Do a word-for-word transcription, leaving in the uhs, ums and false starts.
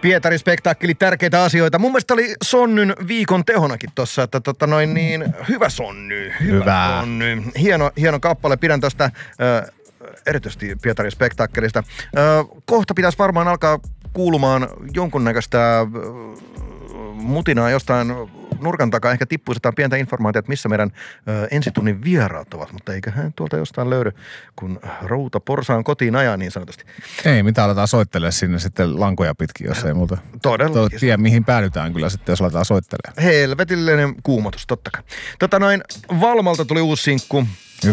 Pietari Spektaakkeli, tärkeitä asioita. Mun mielestä oli Sonnyn viikon tehonakin tossa, että tota noin niin, hyvä Sonny, hyvä, hyvä. Sonny. Hieno, hieno kappale, pidän tosta äh, erityisesti Pietari Spektaakkelista. Äh, kohta pitäisi varmaan alkaa kuulumaan jonkunnäköistä äh, mutinaa jostain nurkan takaa. Ehkä tippuisi jotain pientä informaatiota, missä meidän ö, ensitunnin vieraat ovat, mutta eiköhän tuolta jostain löydy, kun routa porsaan kotiin ajaa niin sanotusti. Ei, mitä aletaan soittelemaan sinne sitten lankoja pitkin, jos ei muuta. Todellakin. Tiedä, mihin päädytään kyllä sitten, jos aletaan soittelemaan. Helvetillinen kuumotus, totta kai. Tota noin, Valmalta tuli uusi sinkku.